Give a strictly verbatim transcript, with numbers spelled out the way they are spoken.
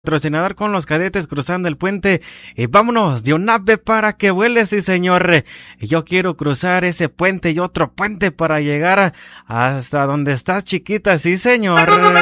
patrocinador con los cadetes cruzando el puente. Y vámonos de un ave para que vuele, sí señor. Yo quiero cruzar ese puente y otro puente para llegar hasta donde estás, chiquita, sí señor.